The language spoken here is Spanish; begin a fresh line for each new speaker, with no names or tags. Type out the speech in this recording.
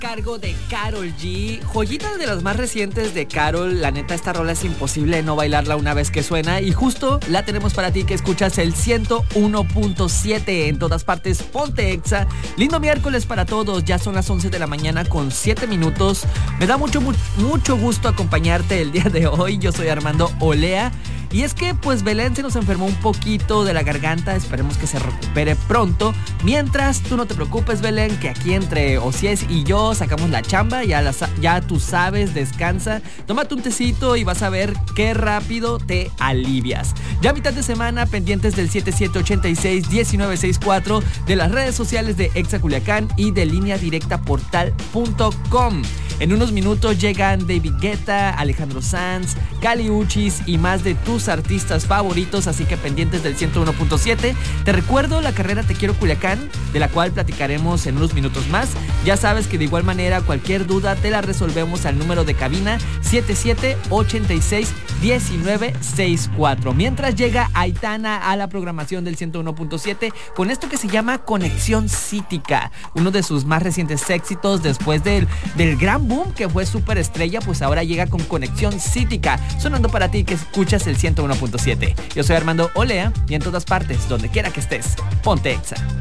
cargo de Karol G, joyita de las más recientes de Karol. La neta, esta rola es imposible no bailarla una vez que suena, y justo la tenemos para ti que escuchas el 101.7 en todas partes. Ponte Exa. Lindo miércoles para todos, ya son las 11 de la mañana con 7 minutos. Me da mucho gusto acompañarte el día de hoy. Yo soy Armando Olea. Y es que pues Belén se nos enfermó un poquito de la garganta, esperemos que se recupere pronto. Mientras, tú no te preocupes, Belén, que aquí entre Osies y yo sacamos la chamba, ya tú sabes, descansa, tómate un tecito y vas a ver qué rápido te alivias. Ya mitad de semana, pendientes del 7786-1964, de las redes sociales de Exa Culiacán y de línea directa portal.com. En unos minutos llegan David Guetta, Alejandro Sanz, Kali Uchis y más de tus artistas favoritos, así que pendientes del 101.7. Te recuerdo la carrera Te Quiero Culiacán, de la cual platicaremos en unos minutos más. Ya sabes que de igual manera cualquier duda te la resolvemos al número de cabina 7786-1964. Mientras llega Aitana a la programación del 101.7 con esto que se llama Conexión Cítica, uno de sus más recientes éxitos después del gran boom que fue Superestrella, pues ahora llega con Conexión Cítica, sonando para ti que escuchas el 101.7. Yo soy Armando Olea y en todas partes, donde quiera que estés, ponte Exa.